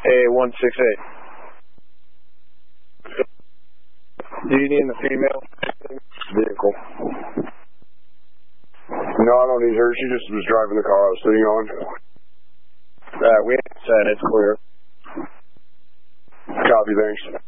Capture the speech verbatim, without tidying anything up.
A one six eight. Do you need the female vehicle? No, I don't need her. She just was driving the car I was sitting on. Uh, we said it's clear. Copy, thanks.